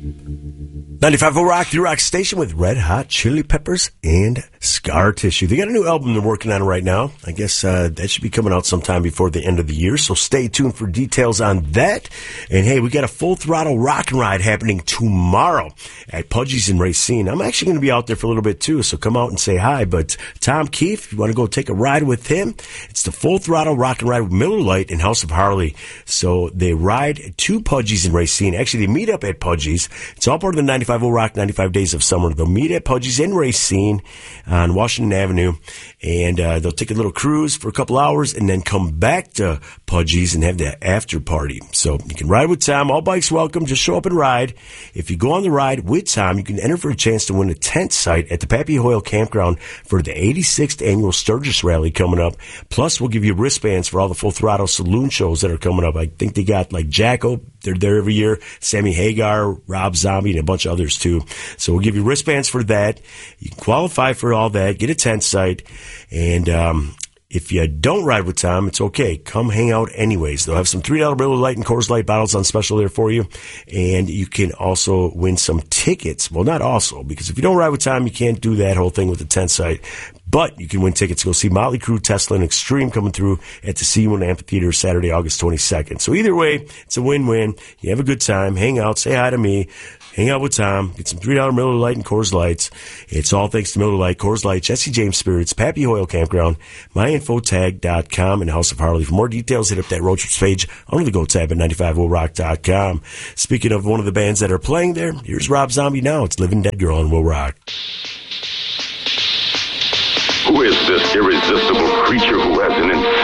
95.0 Rock, the Rock Station with Red Hot Chili Peppers and Scar Tissue. They got a new album they're working on right now. I guess that should be coming out sometime before the end of the year, so stay tuned for details on that. And hey, we got a Full Throttle Rock and Ride happening tomorrow at Pudgy's in Racine. I'm actually going to be out there for a little bit too, so come out and say hi. But Tom Keefe, if you want to go take a ride with him, it's the Full Throttle Rock and Ride with Miller Lite and House of Harley. So they ride to Pudgy's in Racine. Actually, they meet up at Pudgy's. It's all part of the 95.0 Rock 95 Days of Summer. They'll meet at Pudgy's in Racine on Washington Avenue, and they'll take a little cruise for a couple hours and then come back to Pudgy's and have the after party. So you can ride with Tom. All bikes welcome. Just show up and ride. If you go on the ride with Tom, you can enter for a chance to win a tent site at the Pappy Hoyle Campground for the 86th Annual Sturgis Rally coming up. Plus, we'll give you wristbands for all the Full Throttle Saloon shows that are coming up. I think they got like Jacko. They're there every year. Sammy Hagar, Rob Zombie, and a bunch of others too. So we'll give you wristbands for that. You can qualify for all that. Get a tent site. And if you don't ride with Tom, it's okay. Come hang out anyways. They'll have some $3 Miller Lite and Coors Light bottles on special there for you. And you can also win some tickets. Well, not also, because if you don't ride with Tom, you can't do that whole thing with the tent site. But you can win tickets to go see Motley Crue, Tesla, and Extreme coming through at the C1 Amphitheater Saturday, August 22nd. So either way, it's a win-win. You have a good time, hang out, say hi to me, hang out with Tom, get some $3 Miller Lite and Coors Lights. It's all thanks to Miller Lite, Coors Light, Jesse James Spirits, Pappy Hoyle Campground, myinfotag.com, and House of Harley. For more details, hit up that road trips page under the Go tab at 95rock.com. Speaking of one of the bands that are playing there, here's Rob Zombie now. It's Living Dead Girl on Will Rock. Who is this irresistible creature who has an